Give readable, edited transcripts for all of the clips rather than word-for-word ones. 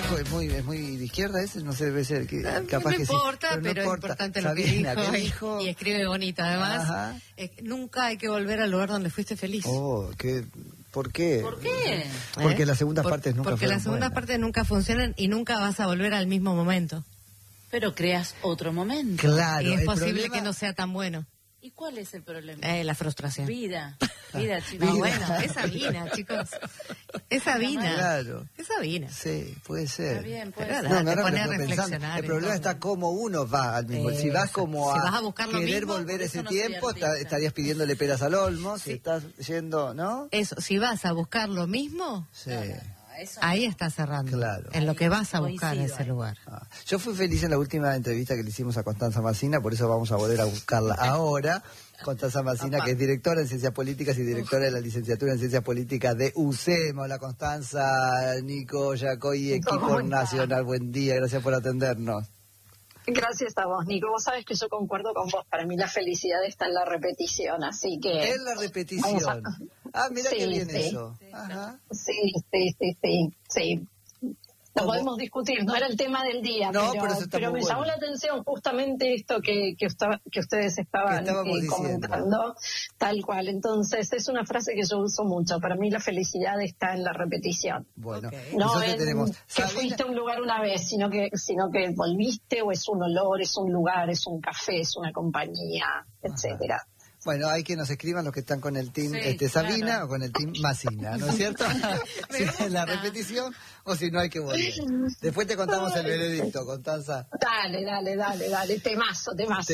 es muy de izquierda ese, no sé, debe ser que capaz no que importa, sí. Pero es importante lo que dijo, y escribe bonito. Además, nunca hay que volver al lugar donde fuiste feliz. ¿Por qué? ¿Por qué? Porque las segundas partes nunca Porque las segundas partes nunca funcionan y nunca vas a volver al mismo momento. Pero creas otro momento. Claro. Y es posible que no sea tan bueno. ¿Y cuál es el problema? La frustración. Vida, chicos. No, bueno, es Sabina, chicos. Es Sabina. Claro. Es Sabina. Sí, puede ser. Está bien, puede ser. No, te pone a reflexionar. El problema está cómo uno va al mismo. Si vas como si vas a buscar lo querer mismo, volver ese tiempo, estarías pidiéndole peras al olmo. Si estás yendo, ¿no? Eso, si vas a buscar lo mismo, sí. Ahí estás cerrando. Claro. En lo que vas a buscar en ese lugar. Yo fui feliz en la última entrevista que le hicimos a Constanza Massina, por eso vamos a volver a buscarla ahora. Constanza Massina, que es directora en Ciencias Políticas y directora de la licenciatura en Ciencias Políticas de UCEM. Hola Constanza, Nico, Yacoy, equipo nacional, buen día, gracias por atendernos. Gracias a vos, Nico. Vos sabés que yo concuerdo con vos. Para mí la felicidad está en la repetición, así que... En la repetición. Mira qué bien eso. Ajá. Sí. Lo podemos discutir, no era el tema del día, pero me llamó la atención justamente esto que ustedes estaban comentando, tal cual. Entonces, es una frase que yo uso mucho. Para mí la felicidad está en la repetición. Bueno, no en que fuiste a un lugar una vez, sino que volviste, o es un olor, es un lugar, es un café, es una compañía, etcétera. Bueno, hay que nos escriban los que están con el team Sabina, claro, o con el team Massina, ¿no es cierto? Si es la repetición o si no hay que volver. Después te contamos el veredicto, Constanza. Dale. Temazo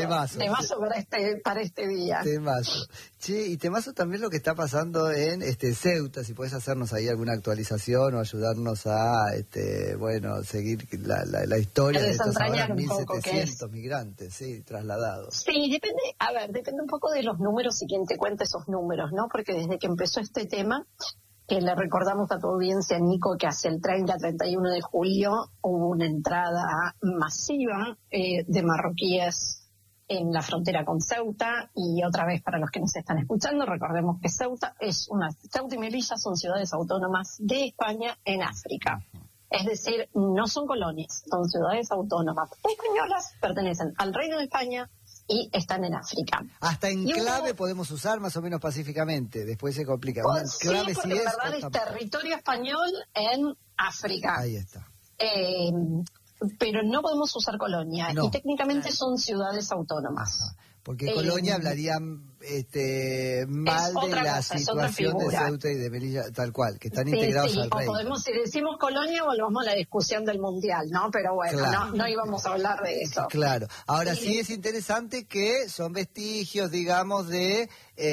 para este día. Temazo. Che, y temazo también lo que está pasando en Ceuta, si podés hacernos ahí alguna actualización o ayudarnos a seguir la historia de estos ahora 1.700 migrantes, trasladados. Sí, depende un poco de los números y quién te cuenta esos números, ¿no? Porque desde que empezó este tema, que le recordamos a tu audiencia, Nico, que hacia el 30-31 de julio hubo una entrada masiva de marroquíes en la frontera con Ceuta. Y otra vez, para los que nos están escuchando, recordemos que Ceuta y Melilla son ciudades autónomas de España en África. Es decir, no son colonias, son ciudades autónomas españolas, pertenecen al Reino de España y están en África. Hasta enclave podemos usar más o menos pacíficamente, después se complica. Sí, porque en verdad es territorio español en África. Ahí está. Pero no podemos usar colonia, y técnicamente son ciudades autónomas. Ajá. Porque colonia hablarían mal de la situación de Ceuta y de Melilla, tal cual, que están integrados al reino. Si decimos colonia, volvemos a la discusión del mundial, ¿no? Pero bueno, claro, no íbamos a hablar de eso. Claro. Ahora sí es interesante que son vestigios, digamos, de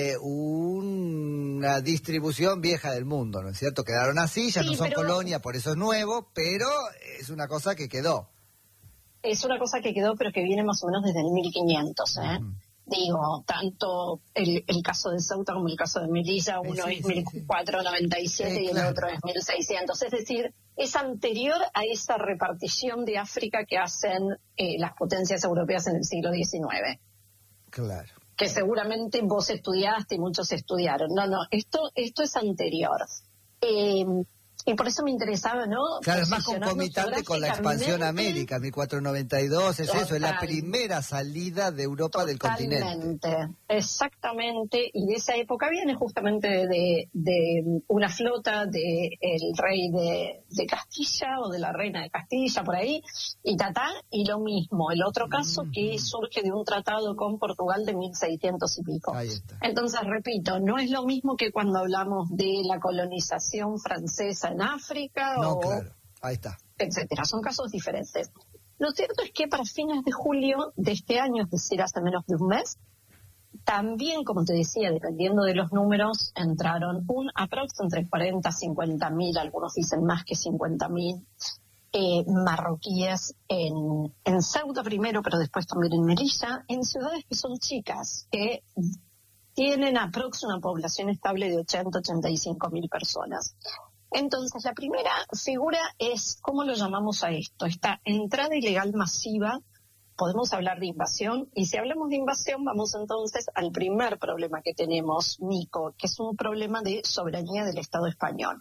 una distribución vieja del mundo, ¿no es cierto? Quedaron así, ya no son colonia, por eso es nuevo, pero es una cosa que quedó. Es una cosa que quedó, pero que viene más o menos desde el 1500, Digo, tanto el caso de Ceuta como el caso de Melilla, uno es 1497 y el otro es 1600. Es decir, es anterior a esa repartición de África que hacen las potencias europeas en el siglo XIX. Claro. Que seguramente vos estudiaste y muchos estudiaron. No, esto es anterior. Y por eso me interesaba, ¿no? Claro, es más concomitante con la expansión a América, 1492, eso, es la primera salida de Europa del continente. Exactamente, y de esa época viene justamente de una flota del rey de Castilla o de la reina de Castilla, por ahí, y lo mismo, el otro caso que surge de un tratado con Portugal de 1600 y pico. Ahí está. Entonces, repito, no es lo mismo que cuando hablamos de la colonización francesa en África claro, ahí está, etcétera. Son casos diferentes. Lo cierto es que para fines de julio de este año, es decir, hace menos de un mes, también, como te decía, dependiendo de los números, entraron aprox entre 40 y 50 mil, algunos dicen más que 50 mil, marroquíes en Ceuta primero, pero después también en Melilla, en ciudades que son chicas, que tienen aprox una población estable de 80-85 mil personas. Entonces, la primera figura es, ¿cómo lo llamamos a esto? Esta entrada ilegal masiva, podemos hablar de invasión, y si hablamos de invasión, vamos entonces al primer problema que tenemos, Nico, que es un problema de soberanía del Estado español.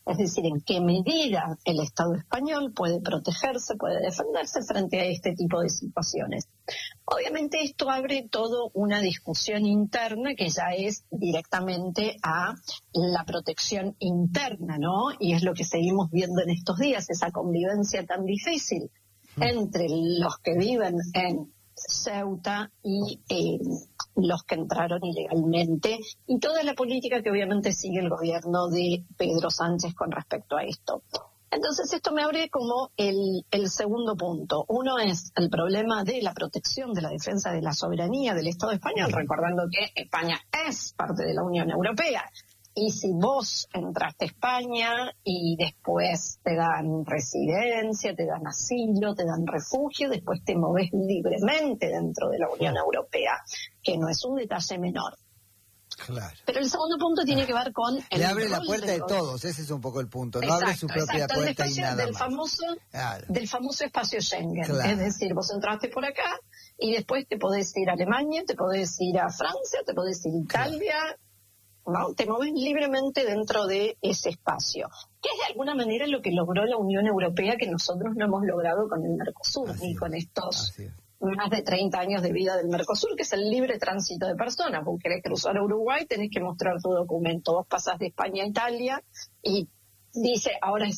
Es decir, en qué medida el Estado español puede protegerse, puede defenderse frente a este tipo de situaciones. Obviamente esto abre toda una discusión interna que ya es directamente a la protección interna, ¿no? Y es lo que seguimos viendo en estos días, esa convivencia tan difícil entre los que viven en Ceuta y los que entraron ilegalmente, y toda la política que obviamente sigue el gobierno de Pedro Sánchez con respecto a esto. Entonces esto me abre como el segundo punto. Uno es el problema de la protección, de la defensa de la soberanía del Estado español, recordando que España es parte de la Unión Europea. Y si vos entraste a España y después te dan residencia, te dan asilo, te dan refugio, después te movés libremente dentro de la Unión Europea, que no es un detalle menor. Claro. Pero el segundo punto tiene que ver con... Le abre la puerta de todos, ese es un poco el punto. No abre su propia puerta y nada más. Del famoso espacio Schengen. Claro. Es decir, vos entraste por acá y después te podés ir a Alemania, te podés ir a Francia, te podés ir a Italia... Claro. ¿No? Te mueves libremente dentro de ese espacio, que es de alguna manera lo que logró la Unión Europea, que nosotros no hemos logrado con el Mercosur, ni con estos más de 30 años de vida del Mercosur, que es el libre tránsito de personas. Vos querés cruzar a Uruguay, tenés que mostrar tu documento. Vos pasás de España a Italia y dice,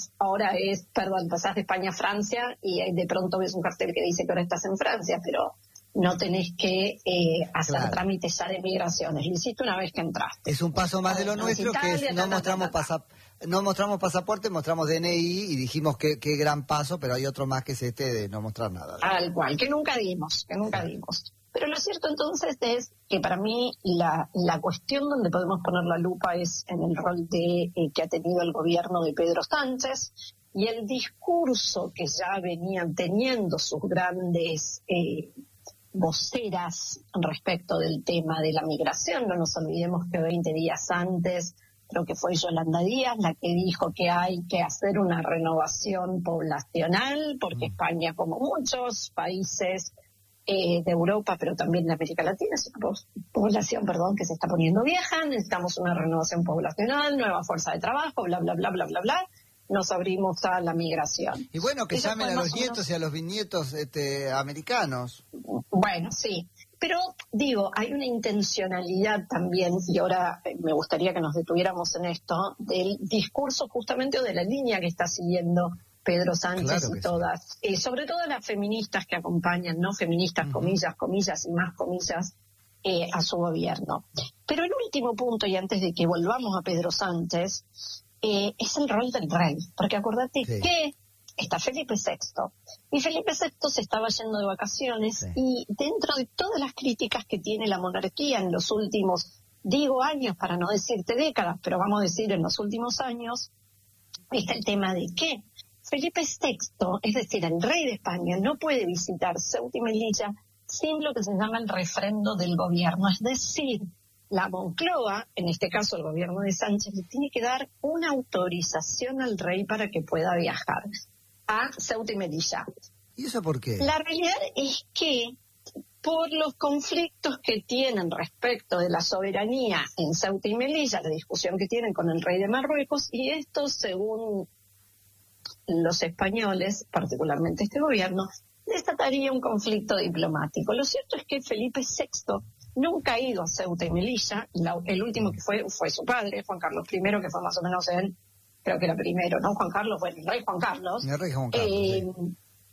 pasás de España a Francia y de pronto ves un cartel que dice que ahora estás en Francia, pero... no tenés que hacer trámites ya de migraciones. Lo hiciste una vez que entraste. Es un paso más de lo nuestro, que es no mostramos pasaporte, mostramos DNI y dijimos que gran paso, pero hay otro más que es este de no mostrar nada. Al cual, que nunca dimos. Pero lo cierto entonces es que para mí la cuestión donde podemos poner la lupa es en el rol que ha tenido el gobierno de Pedro Sánchez y el discurso que ya venían teniendo sus grandes... voceras respecto del tema de la migración. No nos olvidemos que 20 días antes creo que fue Yolanda Díaz la que dijo que hay que hacer una renovación poblacional porque España, como muchos países de Europa, pero también de América Latina, es una población que se está poniendo vieja, necesitamos una renovación poblacional, nueva fuerza de trabajo, bla, bla, bla, bla, bla, bla. Nos abrimos a la migración. Y bueno, que llamen a los nietos y a los bisnietos americanos. Bueno, sí. Pero, digo, hay una intencionalidad también, y ahora me gustaría que nos detuviéramos en esto, del discurso justamente o de la línea que está siguiendo Pedro Sánchez y todas, sobre todo las feministas que acompañan, ¿no? Feministas, comillas, comillas y más comillas, a su gobierno. Pero el último punto, y antes de que volvamos a Pedro Sánchez... es el rol del rey, porque acordate que está Felipe VI, y Felipe VI se estaba yendo de vacaciones, y dentro de todas las críticas que tiene la monarquía en los últimos, años, para no decirte décadas, pero vamos a decir en los últimos años, está el tema de que Felipe VI, es decir, el rey de España, no puede visitar Ceuta y Melilla sin lo que se llama el refrendo del gobierno, es decir, la Moncloa, en este caso el gobierno de Sánchez, le tiene que dar una autorización al rey para que pueda viajar a Ceuta y Melilla. ¿Y eso por qué? La realidad es que por los conflictos que tienen respecto de la soberanía en Ceuta y Melilla, la discusión que tienen con el rey de Marruecos, y esto según los españoles, particularmente este gobierno, desataría un conflicto diplomático. Lo cierto es que Felipe VI nunca ha ido a Ceuta y Melilla. El último que fue su padre, Juan Carlos I, que fue más o menos él, creo que era primero, ¿no? Juan Carlos, bueno, el rey Juan Carlos. El rey Juan Carlos,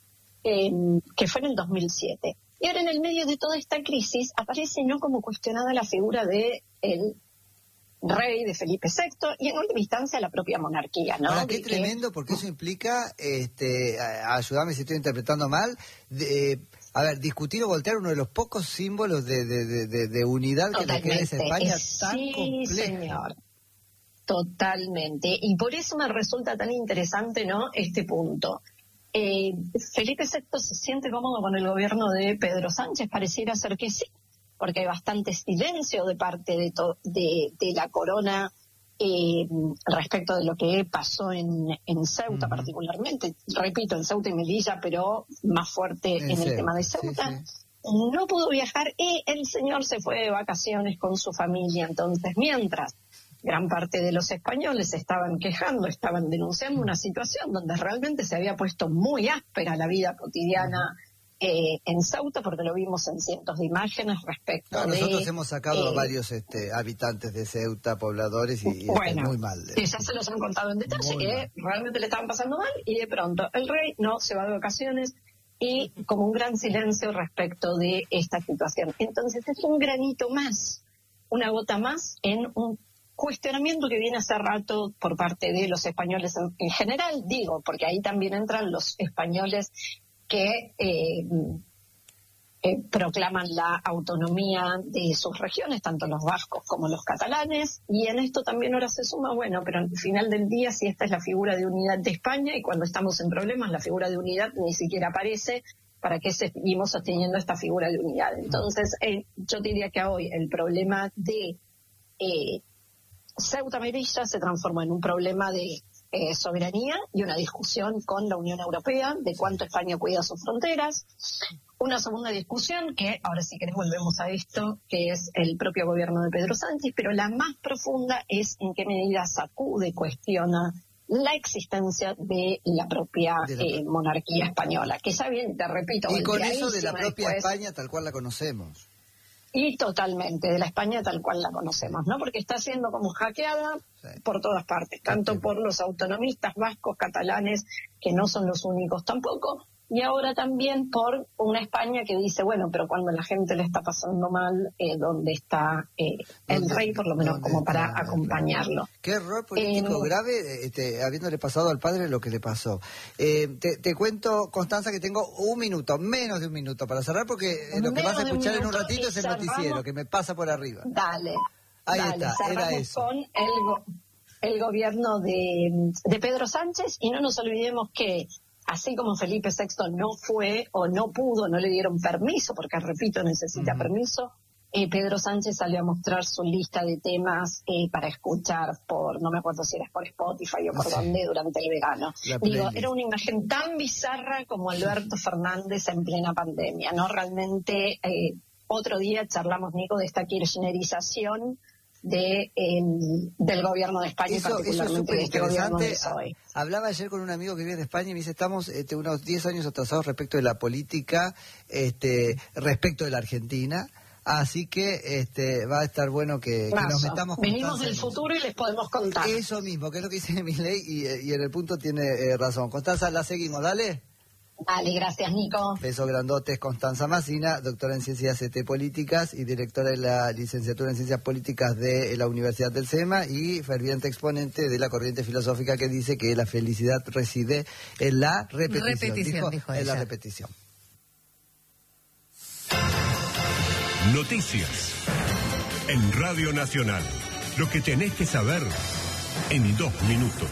que fue en el 2007. Y ahora en el medio de toda esta crisis aparece no como cuestionada la figura de el rey, de Felipe VI, y en última instancia la propia monarquía, ¿no? Ahora, qué tremendo, porque eso implica, ayúdame si estoy interpretando mal, discutir o voltear uno de los pocos símbolos de unidad que le queda a esa España tan compleja. Sí, señor. Totalmente. Y por eso me resulta tan interesante, ¿no?, este punto. Felipe VI se siente cómodo con el gobierno de Pedro Sánchez, pareciera ser que sí, porque hay bastante silencio de parte de la corona respecto de lo que pasó en Ceuta particularmente. Repito, en Ceuta y Melilla, pero más fuerte en el tema de Ceuta. Sí. No pudo viajar y el señor se fue de vacaciones con su familia. Entonces, mientras gran parte de los españoles estaban quejando, estaban denunciando una situación donde realmente se había puesto muy áspera la vida cotidiana en Ceuta, porque lo vimos en cientos de imágenes respecto de... Nosotros hemos sacado a varios habitantes de Ceuta, pobladores, y bueno, muy mal. Ya se los han contado en detalle, que realmente le estaban pasando mal, y de pronto el rey no se va de vacaciones, y como un gran silencio respecto de esta situación. Entonces es un granito más, una gota más en un cuestionamiento que viene hace rato por parte de los españoles en general, digo, porque ahí también entran los españoles que proclaman la autonomía de sus regiones, tanto los vascos como los catalanes, y en esto también ahora se suma, bueno, pero al final del día, si esta es la figura de unidad de España, y cuando estamos en problemas la figura de unidad ni siquiera aparece, ¿para qué seguimos sosteniendo esta figura de unidad? Entonces, yo diría que hoy el problema de Ceuta Melilla se transformó en un problema de soberanía y una discusión con la Unión Europea de cuánto España cuida sus fronteras. Una segunda discusión, que ahora si querés volvemos a esto, que es el propio gobierno de Pedro Sánchez, pero la más profunda es en qué medida sacude, cuestiona la existencia de la propia monarquía española, que ya bien, te repito, y con eso de la propia España tal cual la conocemos. Y totalmente, de la España tal cual la conocemos, ¿no? Porque está siendo como hackeada por todas partes, tanto por los autonomistas vascos, catalanes, que no son los únicos tampoco, y ahora también por una España que dice, bueno, pero cuando la gente le está pasando mal, ¿dónde está el rey, por lo menos como para acompañarlo? Qué error político grave, habiéndole pasado al padre lo que le pasó. Te cuento, Constanza, que tengo menos de un minuto para cerrar, porque lo que vas a escuchar en un ratito es el noticiero, que me pasa por arriba. Dale, ahí está, era eso. Con el gobierno de Pedro Sánchez, y no nos olvidemos que así como Felipe VI no fue o no pudo, no le dieron permiso, porque repito, necesita permiso, Pedro Sánchez salió a mostrar su lista de temas para escuchar por, no me acuerdo si era por Spotify o por dónde, durante el verano. Digo, era una imagen tan bizarra como Alberto Fernández en plena pandemia, ¿no? Realmente, otro día charlamos, Nico, de esta kirchnerización del gobierno de España, eso es súper interesante. Hablaba ayer con un amigo que vive en España y me dice, estamos unos 10 años atrasados respecto de la política, respecto de la Argentina, así que va a estar bueno que nos metamos con venimos del futuro y les podemos contar. Eso mismo, que es lo que dice Milei, y en el punto tiene razón. Constanza, la seguimos, dale. Vale, gracias, Nico. Besos grandotes. Constanza Massina, doctora en Ciencias Políticas y directora de la licenciatura en Ciencias Políticas de la Universidad del SEMA y ferviente exponente de la corriente filosófica que dice que la felicidad reside en la repetición. Dijo en la repetición. Noticias en Radio Nacional. Lo que tenés que saber en 2 minutos.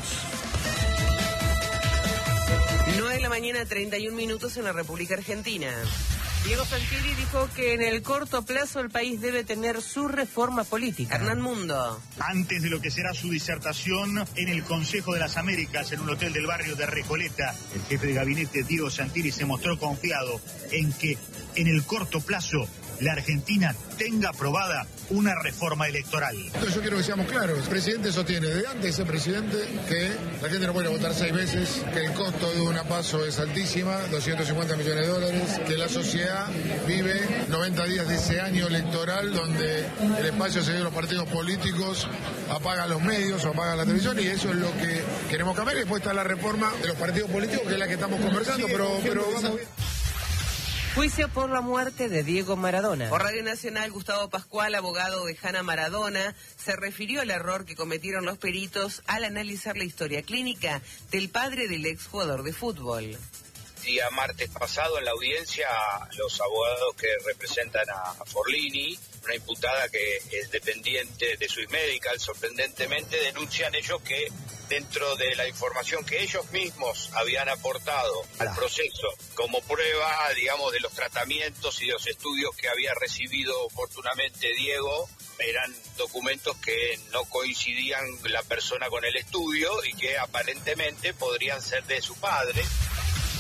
9 de la mañana, 31 minutos en la República Argentina. Diego Santilli dijo que en el corto plazo el país debe tener su reforma política. Hernán Mundo. Antes de lo que será su disertación en el Consejo de las Américas, en un hotel del barrio de Recoleta, el jefe de gabinete Diego Santilli se mostró confiado en que en el corto plazo la Argentina tenga aprobada una reforma electoral. Yo quiero que seamos claros. El presidente sostiene de antes de ser presidente que la gente no puede votar 6 veces, que el costo de una PASO es altísima, 250 millones de dólares, que la sociedad vive 90 días de ese año electoral donde el espacio se ve de los partidos políticos, apagan los medios o apagan la televisión, y eso es lo que queremos cambiar. Después está la reforma de los partidos políticos, que es la que estamos conversando, pero vamos bien. Juicio por la muerte de Diego Maradona. Por Radio Nacional, Gustavo Pascual, abogado de Hanna Maradona, se refirió al error que cometieron los peritos al analizar la historia clínica del padre del exjugador de fútbol. Día martes pasado en la audiencia, los abogados que representan a Forlini, una imputada que es dependiente de Swiss Medical, sorprendentemente denuncian ellos que dentro de la información que ellos mismos habían aportado al proceso como prueba, digamos, de los tratamientos y los estudios que había recibido oportunamente Diego, eran documentos que no coincidían la persona con el estudio y que aparentemente podrían ser de su padre.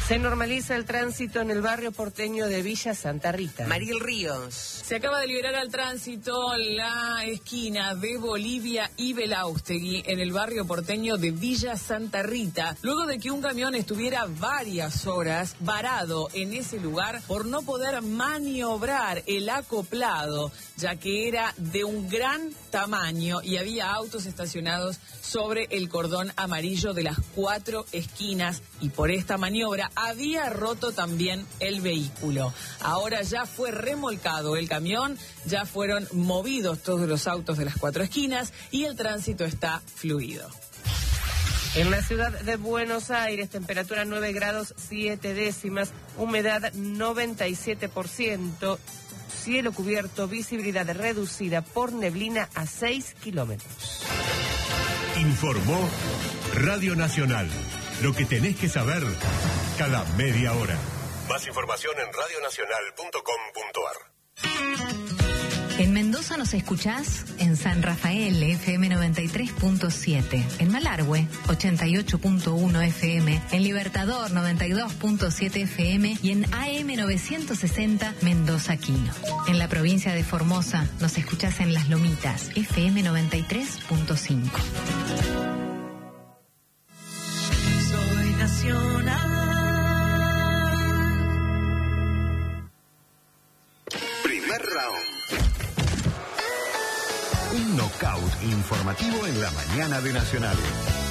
Se normaliza el tránsito en el barrio porteño de Villa Santa Rita. Mariel Ríos. Se acaba de liberar al tránsito la esquina de Bolivia y Belaustegui en el barrio porteño de Villa Santa Rita, luego de que un camión estuviera varias horas varado en ese lugar por no poder maniobrar el acoplado, ya que era de un gran tamaño y había autos estacionados sobre el cordón amarillo de las 4 esquinas, y por esta maniobra había roto también el vehículo. Ahora ya fue remolcado el camión, ya fueron movidos todos los autos de las 4 esquinas y el tránsito está fluido. En la ciudad de Buenos Aires, temperatura 9 grados 7 décimas, humedad 97%, cielo cubierto, visibilidad reducida por neblina a 6 kilómetros. Informó Radio Nacional. Lo que tenés que saber cada media hora. Más información en radionacional.com.ar. En Mendoza nos escuchás en San Rafael, FM 93.7, en Malargüe, 88.1 FM, en Libertador, 92.7 FM y en AM 960, Mendoza Quino. En la provincia de Formosa nos escuchás en Las Lomitas, FM 93.5. Soy nacional. Primer round. Un knockout informativo en la mañana de Nacional.